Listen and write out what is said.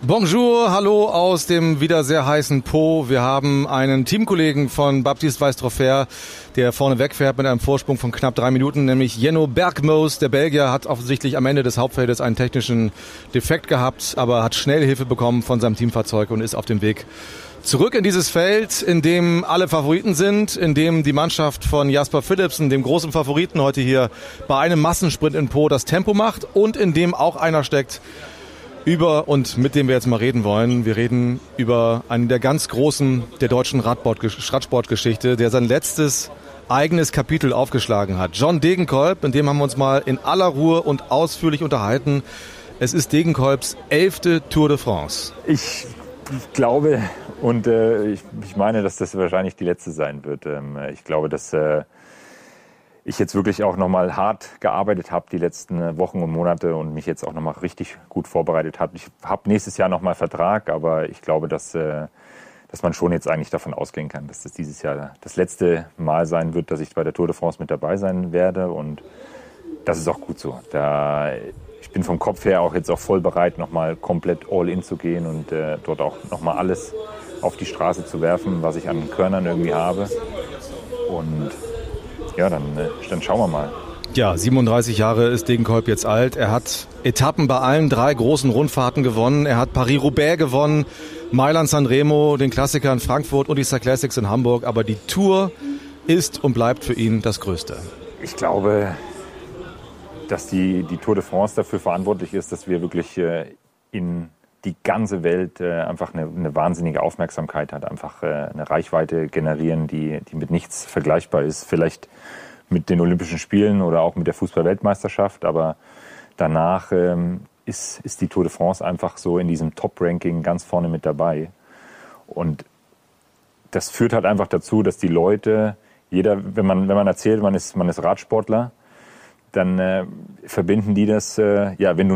Bonjour, hallo aus dem wieder sehr heißen Po. Wir haben einen Teamkollegen von Baptiste Weistroffer, der vorne wegfährt mit einem Vorsprung von knapp 3 Minuten, nämlich Jenno Bergmoos. Der Belgier hat offensichtlich am Ende des Hauptfeldes einen technischen Defekt gehabt, aber hat schnell Hilfe bekommen von seinem Teamfahrzeug und ist auf dem Weg zurück in dieses Feld, in dem alle Favoriten sind, in dem die Mannschaft von Jasper Philipsen, dem großen Favoriten heute hier bei einem Massensprint in Po, das Tempo macht und in dem auch einer steckt, über und mit dem wir jetzt mal reden wollen. Wir reden über einen der ganz Großen der deutschen Radsportgeschichte, der sein letztes eigenes Kapitel aufgeschlagen hat. John Degenkolb, in dem haben wir uns mal in aller Ruhe und ausführlich unterhalten. Es ist Degenkolbs 11. Tour de France. Ich glaube und ich meine, dass das wahrscheinlich die letzte sein wird. Ich glaube, dass ich jetzt wirklich auch nochmal hart gearbeitet habe die letzten Wochen und Monate und mich jetzt auch nochmal richtig gut vorbereitet habe. Ich habe nächstes Jahr nochmal Vertrag, aber ich glaube, dass man schon jetzt eigentlich davon ausgehen kann, dass das dieses Jahr das letzte Mal sein wird, dass ich bei der Tour de France mit dabei sein werde, und das ist auch gut so. Ich bin vom Kopf her auch jetzt auch voll bereit, nochmal komplett all in zu gehen und dort auch nochmal alles auf die Straße zu werfen, was ich an Körnern irgendwie habe. Und ja, dann schauen wir mal. Ja, 37 Jahre ist Degenkolb jetzt alt. Er hat Etappen bei allen 3 großen Rundfahrten gewonnen. Er hat Paris-Roubaix gewonnen, Mailand-San Remo, den Klassiker in Frankfurt und die Star Classics in Hamburg. Aber die Tour ist und bleibt für ihn das Größte. Ich glaube, dass die Tour de France dafür verantwortlich ist, dass wir wirklich in die ganze Welt einfach eine wahnsinnige Aufmerksamkeit hat, einfach eine Reichweite generieren, die mit nichts vergleichbar ist. Vielleicht mit den Olympischen Spielen oder auch mit der Fußball-Weltmeisterschaft, aber danach ist die Tour de France einfach so in diesem Top-Ranking ganz vorne mit dabei. Und das führt halt einfach dazu, dass die Leute, wenn man erzählt, man ist Radsportler, dann verbinden die das, wenn du